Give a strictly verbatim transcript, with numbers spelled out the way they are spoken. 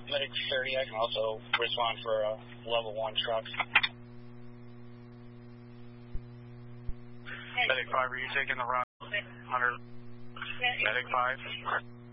Medic thirty, I can also respond for a level one truck. Medic five, are you taking the route? one hundred. Medic five.